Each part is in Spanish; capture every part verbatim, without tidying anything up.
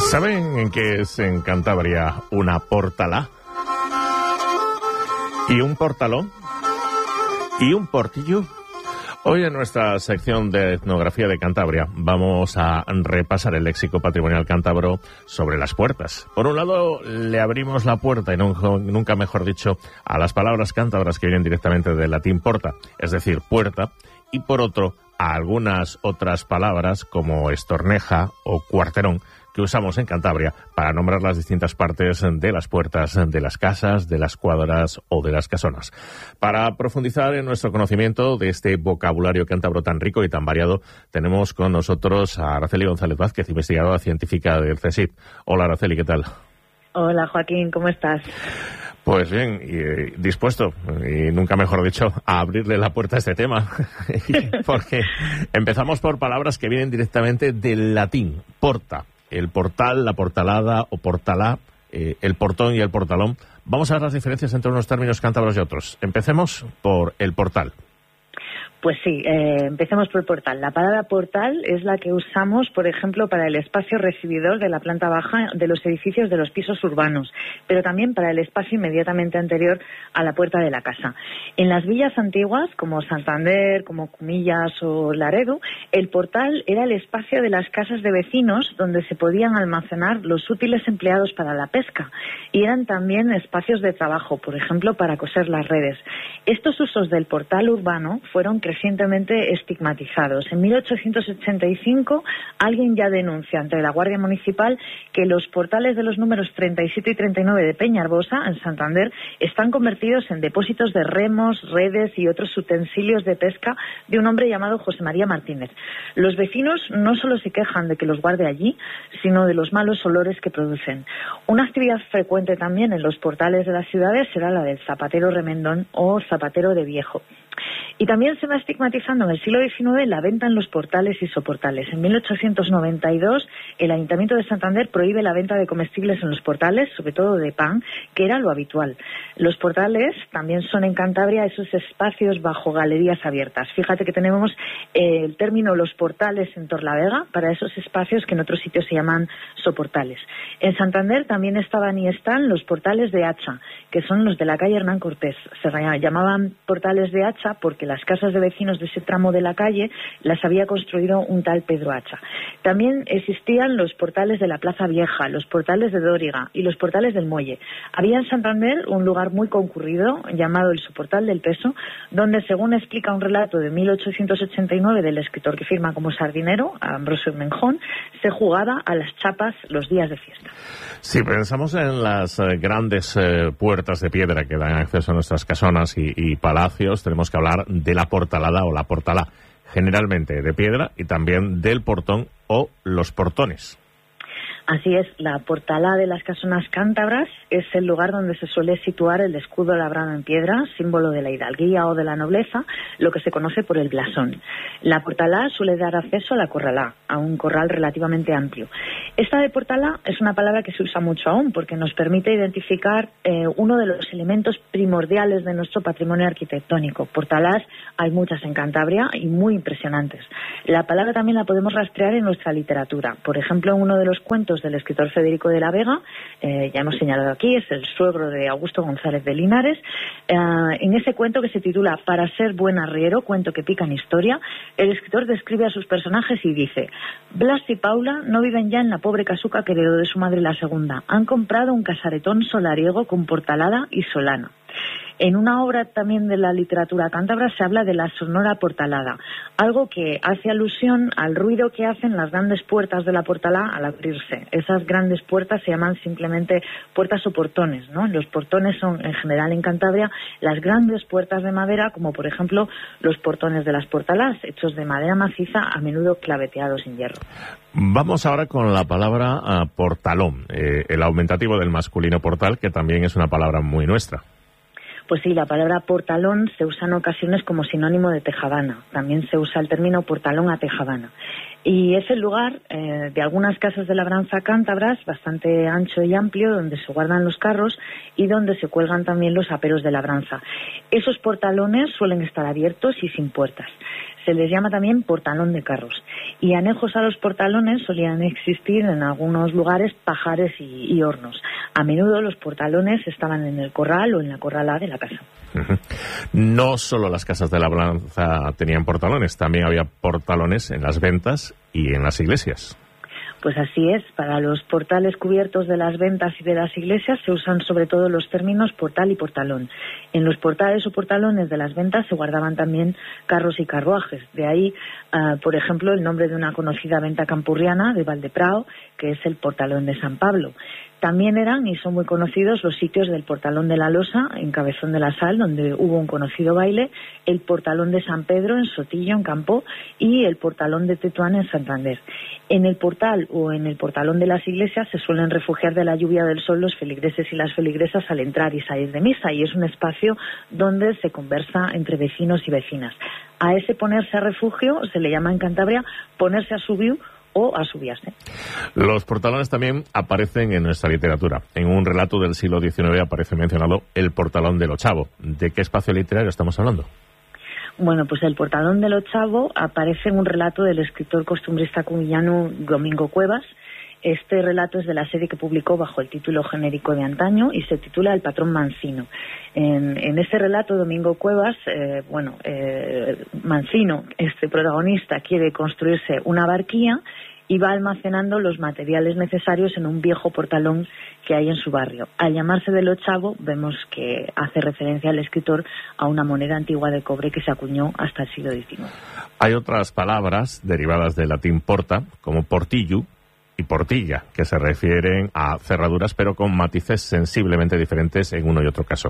¿Saben en qué es en Cantabria una portalá? ¿Y un portalón? ¿Y un portillo? Hoy en nuestra sección de etnografía de Cantabria vamos a repasar el léxico patrimonial cántabro sobre las puertas. Por un lado, le abrimos la puerta, y nunca mejor dicho, a las palabras cántabras que vienen directamente del latín porta, es decir, puerta, y por otro, a algunas otras palabras como estorneja o cuarterón, que usamos en Cantabria para nombrar las distintas partes de las puertas de las casas, de las cuadras o de las casonas. Para profundizar en nuestro conocimiento de este vocabulario cántabro tan rico y tan variado, tenemos con nosotros a Araceli González Vázquez, investigadora científica del CSIC. Hola, Araceli, ¿qué tal? Hola, Joaquín, ¿cómo estás? Pues bien, y, eh, dispuesto, y nunca mejor dicho, a abrirle la puerta a este tema, porque empezamos por palabras que vienen directamente del latín, porta. El portal, la portalada o portalá, eh, el portón y el portalón. Vamos a ver las diferencias entre unos términos cántabros y otros. Empecemos por el portal. Pues sí, eh, empecemos por portal. La palabra portal es la que usamos, por ejemplo, para el espacio recibidor de la planta baja de los edificios de los pisos urbanos, pero también para el espacio inmediatamente anterior a la puerta de la casa. En las villas antiguas, como Santander, como Cumillas o Laredo, el portal era el espacio de las casas de vecinos donde se podían almacenar los útiles empleados para la pesca, y eran también espacios de trabajo, por ejemplo, para coser las redes. Estos usos del portal urbano fueron recientemente estigmatizados. En mil ochocientos ochenta y cinco, alguien ya denuncia ante la Guardia Municipal que los portales de los números treinta y siete y treinta y nueve de Peñarbosa, en Santander, están convertidos en depósitos de remos, redes y otros utensilios de pesca de un hombre llamado José María Martínez. Los vecinos no solo se quejan de que los guarde allí, sino de los malos olores que producen. Una actividad frecuente también en los portales de las ciudades será la del zapatero remendón o zapatero de viejo. Y también se va estigmatizando en el siglo diecinueve la venta en los portales y soportales. En mil ochocientos noventa y dos, el Ayuntamiento de Santander prohíbe la venta de comestibles en los portales, sobre todo de pan, que era lo habitual. Los portales también son en Cantabria esos espacios bajo galerías abiertas. Fíjate que tenemos eh, el término los portales en Torlavega para esos espacios que en otros sitios se llaman soportales. En Santander también estaban y están los portales de hacha, que son los de la calle Hernán Cortés. Se llamaban portales de hacha porque las casas de vecinos de ese tramo de la calle las había construido un tal Pedro Hacha. También existían los portales de la Plaza Vieja, los portales de Dóriga y los portales del Muelle. Había en Santander un lugar muy concurrido llamado el Soportal del Peso, donde, según explica un relato de mil ochocientos ochenta y nueve del escritor que firma como sardinero, Ambrosio Menjón, se jugaba a las chapas los días de fiesta. Si pensamos en las eh, grandes eh, puertas de piedra que dan acceso a nuestras casonas y, y palacios, tenemos que hablar de la portalada o la portalá, generalmente de piedra, y también del portón o los portones. Así es, la portalá de las casonas cántabras es el lugar donde se suele situar el escudo labrado en piedra, símbolo de la hidalguía o de la nobleza, lo que se conoce por el blasón. La portalá suele dar acceso a la corralá, a un corral relativamente amplio. Esta de portalá es una palabra que se usa mucho aún porque nos permite identificar eh, uno de los elementos primordiales de nuestro patrimonio arquitectónico. Portalás hay muchas en Cantabria y muy impresionantes. La palabra también la podemos rastrear en nuestra literatura. Por ejemplo, en uno de los cuentos del escritor Federico de la Vega, eh, ya hemos señalado aquí, es el suegro de Augusto González de Linares. Eh, en ese cuento, que se titula Para ser buen arriero, cuento que pica en historia, el escritor describe a sus personajes y dice: Blas y Paula no viven ya en la pobre casuca que heredó de su madre la segunda. Han comprado un casaretón solariego con portalada y solana. En una obra también de la literatura cántabra se habla de la sonora portalada, algo que hace alusión al ruido que hacen las grandes puertas de la portalá al abrirse. Esas grandes puertas se llaman simplemente puertas o portones, ¿no? Los portones son, en general en Cantabria, las grandes puertas de madera, como por ejemplo los portones de las portalás, hechos de madera maciza, a menudo claveteados en hierro. Vamos ahora con la palabra uh, portalón, eh, el aumentativo del masculino portal, que también es una palabra muy nuestra. Pues sí, la palabra portalón se usa en ocasiones como sinónimo de tejabana. También se usa el término portalón a tejabana. Y es el lugar eh, de algunas casas de labranza cántabras, bastante ancho y amplio, donde se guardan los carros y donde se cuelgan también los aperos de labranza. Esos portalones suelen estar abiertos y sin puertas. Se les llama también portalón de carros. Y anejos a los portalones solían existir en algunos lugares pajares y, y hornos. A menudo los portalones estaban en el corral o en la corrala de la casa. Uh-huh. No solo las casas de labranza tenían portalones, también había portalones en las ventas y en las iglesias. Pues así es, para los portales cubiertos de las ventas y de las iglesias se usan sobre todo los términos portal y portalón. En los portales o portalones de las ventas se guardaban también carros y carruajes. De ahí, uh, por ejemplo, el nombre de una conocida venta campurriana de Valdeprao, que es el portalón de San Pablo. También eran y son muy conocidos los sitios del Portalón de la Losa, en Cabezón de la Sal, donde hubo un conocido baile, el Portalón de San Pedro, en Sotillo, en Campó, y el Portalón de Tetuán, en Santander. En el portal o en el portalón de las iglesias se suelen refugiar de la lluvia del sol los feligreses y las feligresas al entrar y salir de misa, y es un espacio donde se conversa entre vecinos y vecinas. A ese ponerse a refugio se le llama en Cantabria ponerse a subiu o a subiarse. Los portalones también aparecen en nuestra literatura. En un relato del siglo diecinueve aparece mencionado el portalón del Ochavo. ¿De qué espacio literario estamos hablando? Bueno, pues el portalón del Ochavo aparece en un relato del escritor costumbrista cubillano Domingo Cuevas. Este relato es de la serie que publicó bajo el título genérico de antaño y se titula El patrón Mancino. En, en ese relato, Domingo Cuevas, eh, bueno, eh, Mancino, este protagonista, quiere construirse una barquilla y va almacenando los materiales necesarios en un viejo portalón que hay en su barrio. Al llamarse del Ochavo, vemos que hace referencia al escritor a una moneda antigua de cobre que se acuñó hasta el siglo diecinueve. Hay otras palabras derivadas del latín porta, como portillo y portilla, que se refieren a cerraduras, pero con matices sensiblemente diferentes en uno y otro caso.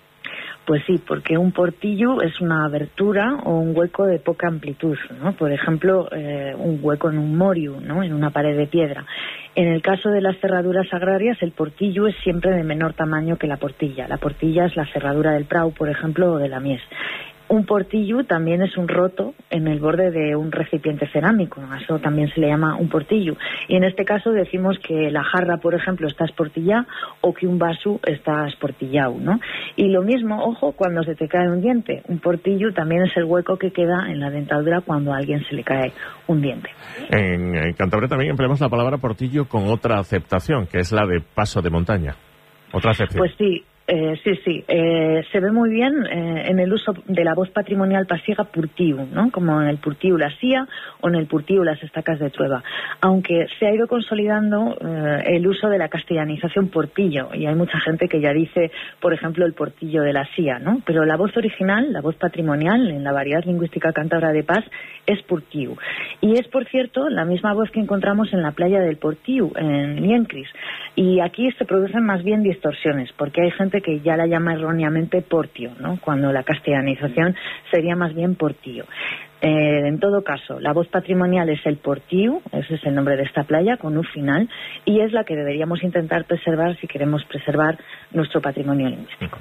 Pues sí, porque un portillo es una abertura o un hueco de poca amplitud, ¿no? Por ejemplo, eh, un hueco en un moriu, ¿no? En una pared de piedra. En el caso de las cerraduras agrarias, el portillo es siempre de menor tamaño que la portilla. La portilla es la cerradura del prau, por ejemplo, o de la mies. Un portillo también es un roto en el borde de un recipiente cerámico, eso también se le llama un portillo. Y en este caso decimos que la jarra, por ejemplo, está esportillada o que un vaso está esportillado, ¿no? Y lo mismo, ojo, cuando se te cae un diente. Un portillo también es el hueco que queda en la dentadura cuando a alguien se le cae un diente. En, en Cantabria también empleamos la palabra portillo con otra aceptación, que es la de paso de montaña. Otra acepción. Pues sí. Eh, sí, sí, eh, se ve muy bien eh, en el uso de la voz patrimonial pasiega purtiu, ¿no? Como en el purtiu la sía o en el purtiu las estacas de Trueba, aunque se ha ido consolidando eh, el uso de la castellanización portillo, y hay mucha gente que ya dice, por ejemplo, el portillo de la sía, ¿no? Pero la voz original, la voz patrimonial en la variedad lingüística cántabra de Paz, es purtiu, y es, por cierto, la misma voz que encontramos en la playa del Portiu, en Liencris, y aquí se producen más bien distorsiones, porque hay gente que ya la llama erróneamente portio, ¿no? Cuando la castellanización sería más bien portillo. Eh, en todo caso, la voz patrimonial es el portiu, ese es el nombre de esta playa, con un final, y es la que deberíamos intentar preservar si queremos preservar nuestro patrimonio lingüístico.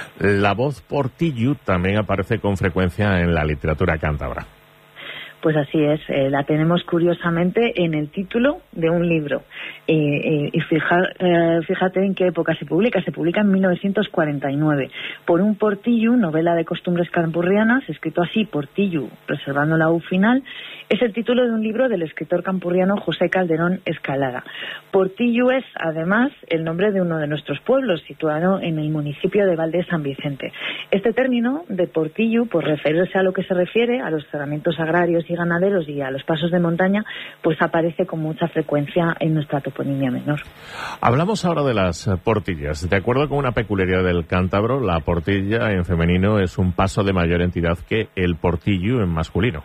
La voz portillo también aparece con frecuencia en la literatura cántabra. Pues así es, eh, la tenemos curiosamente en el título de un libro. Eh, eh, y fija, eh, fíjate en qué época se publica. Se publica en mil novecientos cuarenta y nueve. Por un portillo, novela de costumbres campurrianas, escrito así, portillo, preservando la U final, es el título de un libro del escritor campurriano José Calderón Escalada. Portillo es, además, el nombre de uno de nuestros pueblos, situado en el municipio de Val de San Vicente. Este término de portillo, por referirse a lo que se refiere, a los cerramientos agrarios y ganaderos y a los pasos de montaña, pues aparece con mucha frecuencia en nuestra toponimia menor. Hablamos ahora de las portillas. De acuerdo con una peculiaridad del cántabro, la portilla en femenino es un paso de mayor entidad que el portillo en masculino.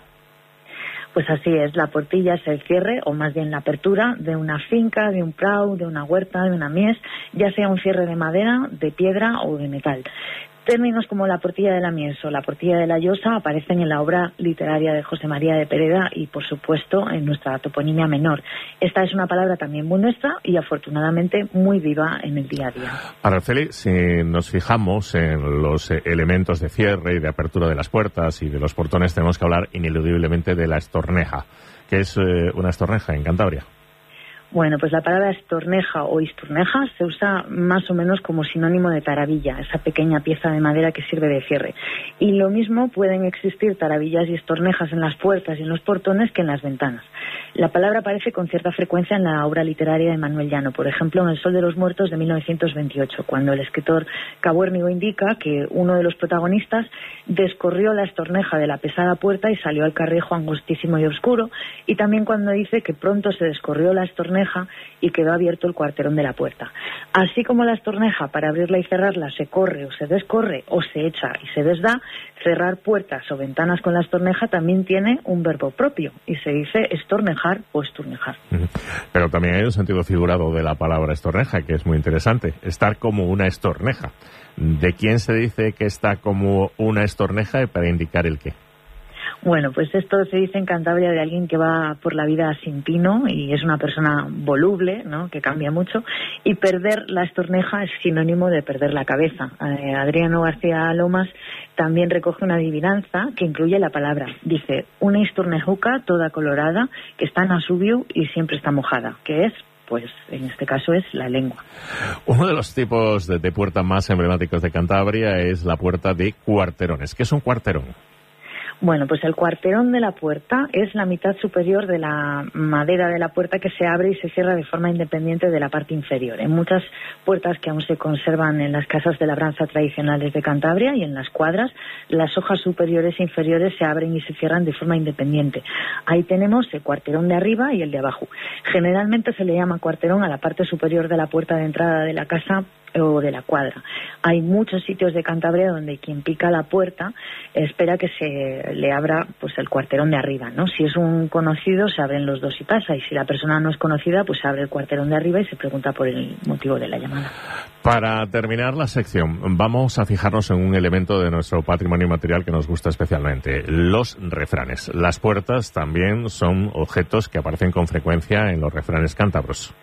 Pues así es, la portilla es el cierre, o más bien la apertura, de una finca, de un prau, de una huerta, de una mies, ya sea un cierre de madera, de piedra o de metal. Términos como la portilla de la mies o la portilla de la llosa aparecen en la obra literaria de José María de Pereda y, por supuesto, en nuestra toponimia menor. Esta es una palabra también muy nuestra y, afortunadamente, muy viva en el día a día. Araceli, si nos fijamos en los elementos de cierre y de apertura de las puertas y de los portones, tenemos que hablar ineludiblemente de la estorneja. ¿Qué es eh, una estorneja en Cantabria? Bueno, pues la palabra estorneja o isturneja se usa más o menos como sinónimo de taravilla, esa pequeña pieza de madera que sirve de cierre. Y lo mismo pueden existir taravillas y estornejas en las puertas y en los portones que en las ventanas. La palabra aparece con cierta frecuencia en la obra literaria de Manuel Llano, por ejemplo en El sol de los muertos de mil novecientos veintiocho, cuando el escritor Cabuérnigo indica que uno de los protagonistas descorrió la estorneja de la pesada puerta y salió al carrijo angostísimo y oscuro, y también cuando dice que pronto se descorrió la estorneja y quedó abierto el cuarterón de la puerta. Así como la estorneja para abrirla y cerrarla se corre o se descorre o se echa y se desda, cerrar puertas o ventanas con la estorneja también tiene un verbo propio y se dice estornejar o esturnejar. Pero también hay un sentido figurado de la palabra estorneja que es muy interesante, estar como una estorneja. ¿De quién se dice que está como una estorneja y para indicar el qué? Bueno, pues esto se dice en Cantabria de alguien que va por la vida sin tino y es una persona voluble, ¿no?, que cambia mucho, y perder la estorneja es sinónimo de perder la cabeza. Eh, Adriano García Lomas también recoge una adivinanza que incluye la palabra. Dice, una isturnejuca toda colorada que está en asubiu y siempre está mojada, que es, pues en este caso es la lengua. Uno de los tipos de, de puerta más emblemáticos de Cantabria es la puerta de cuarterones. ¿Qué es un cuarterón? Bueno, pues el cuarterón de la puerta es la mitad superior de la madera de la puerta que se abre y se cierra de forma independiente de la parte inferior. En muchas puertas que aún se conservan en las casas de labranza tradicionales de Cantabria y en las cuadras, las hojas superiores e inferiores se abren y se cierran de forma independiente. Ahí tenemos el cuarterón de arriba y el de abajo. Generalmente se le llama cuarterón a la parte superior de la puerta de entrada de la casa o de la cuadra. Hay muchos sitios de Cantabria donde quien pica la puerta espera que se le abra pues el cuarterón de arriba, ¿no? Si es un conocido se abren los dos y pasa, y si la persona no es conocida pues se abre el cuarterón de arriba y se pregunta por el motivo de la llamada. Para terminar la sección vamos a fijarnos en un elemento de nuestro patrimonio material que nos gusta especialmente, los refranes. Las puertas también son objetos que aparecen con frecuencia en los refranes cántabros.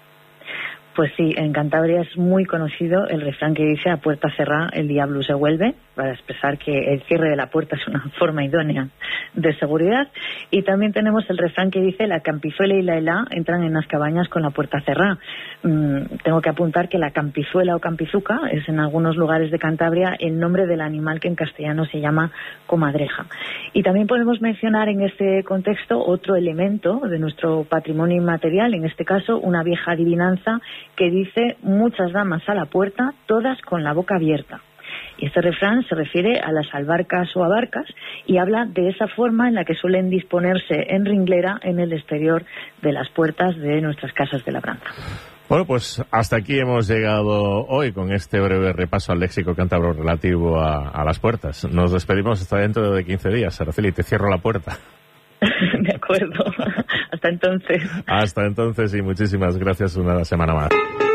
Pues sí, en Cantabria es muy conocido el refrán que dice a puerta cerrada el diablo se vuelve, para expresar que el cierre de la puerta es una forma idónea de seguridad. Y también tenemos el refrán que dice la campizuela y la helá entran en las cabañas con la puerta cerrada. Mm, tengo que apuntar que la campizuela o campizuca es en algunos lugares de Cantabria el nombre del animal que en castellano se llama comadreja. Y también podemos mencionar en este contexto otro elemento de nuestro patrimonio inmaterial, en este caso una vieja adivinanza que dice muchas damas a la puerta, todas con la boca abierta. Y este refrán se refiere a las albarcas o abarcas y habla de esa forma en la que suelen disponerse en ringlera en el exterior de las puertas de nuestras casas de labranza. Bueno, pues hasta aquí hemos llegado hoy con este breve repaso al léxico cántabro relativo a, a las puertas. Nos despedimos hasta dentro de quince días. Araceli, te cierro la puerta. De acuerdo. Hasta entonces. Hasta entonces y muchísimas gracias una semana más.